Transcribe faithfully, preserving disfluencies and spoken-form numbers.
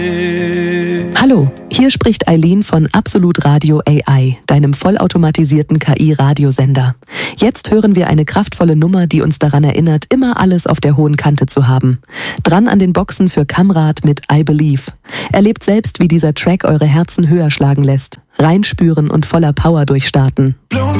Hallo, hier spricht Eileen von Absolut Radio A I, deinem vollautomatisierten K I-Radiosender. Jetzt hören wir eine kraftvolle Nummer, die uns daran erinnert, immer alles auf der hohen Kante zu haben. Dran an den Boxen für Kamrad mit I Believe. Erlebt selbst, wie dieser Track eure Herzen höher schlagen lässt. Reinspüren und voller Power durchstarten.